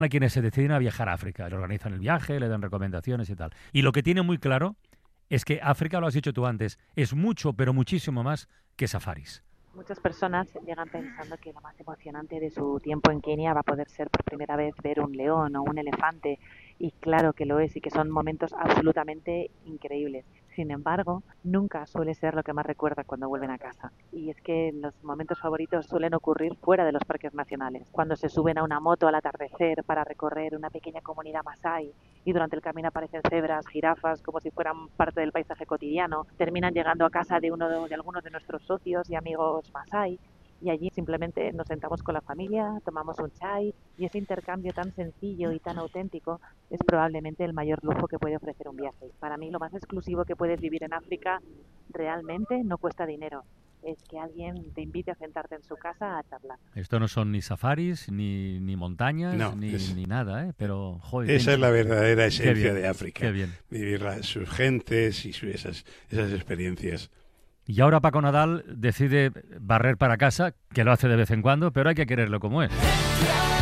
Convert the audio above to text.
a quienes se deciden a viajar a África. Le organizan el viaje, le dan recomendaciones y tal. Y lo que tiene muy claro es que África, lo has dicho tú antes, es mucho, pero muchísimo más que safaris. Muchas personas llegan pensando que lo más emocionante de su tiempo en Kenia va a poder ser por primera vez ver un león o un elefante, y claro que lo es y que son momentos absolutamente increíbles. Sin embargo, nunca suele ser lo que más recuerdan cuando vuelven a casa. Y es que los momentos favoritos suelen ocurrir fuera de los parques nacionales, cuando se suben a una moto al atardecer para recorrer una pequeña comunidad masái y durante el camino aparecen cebras, jirafas, como si fueran parte del paisaje cotidiano. Terminan llegando a casa de algunos de nuestros socios y amigos masái, y allí simplemente nos sentamos con la familia, tomamos un chai, y ese intercambio tan sencillo y tan auténtico es probablemente el mayor lujo que puede ofrecer un viaje. Para mí, lo más exclusivo que puedes vivir en África realmente no cuesta dinero. Es que alguien te invite a sentarte en su casa a charlar. Esto no son ni safaris, ni montañas, No, ni nada, ¿eh? Pero, joder, esa es la verdadera esencia bien, de África. Qué bien. Vivir sus gentes y esas experiencias. Y ahora Paco Nadal decide barrer para casa, que lo hace de vez en cuando, pero hay que quererlo como es.